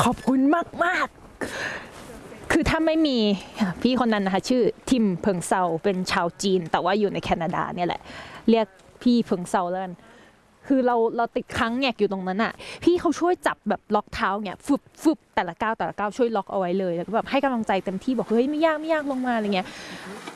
อบคุณมากๆคือถ้าไม่มีพี่คนนั้นนะคะชื่อทิมเพิงเซาเป็นชาวจีนแต่ว่าอยู่ในแคนาดาเนี่ยแหละเรียกพี่เพิงเซาแล้วกันคือเราติดค้างแงกอยู่ตรงนั้นอ่ะพี่เขาช่วยจับแบบล็อกเท้าเนี่ยฟึบแต่ละก้าวช่วยล็อกเอาไว้เลยแล้วก็แบบให้กำลังใจเต็มที่บอกเฮ้ยไม่ยากลงมาอะไรเงี้ย